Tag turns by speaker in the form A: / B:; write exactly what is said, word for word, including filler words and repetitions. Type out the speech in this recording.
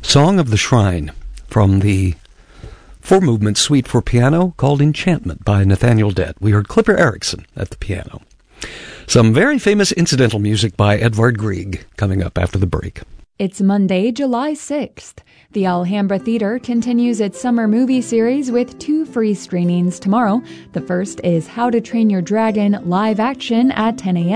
A: Song of the Shrine from the four-movement suite for piano called Enchantment by Nathaniel Dett. We heard Clipper Erickson at the piano. Some very famous incidental music by Edvard Grieg coming up after the break.
B: It's Monday, July sixth. The Alhambra Theater continues its summer movie series with two free screenings tomorrow. The first is How to Train Your Dragon live action at ten a.m.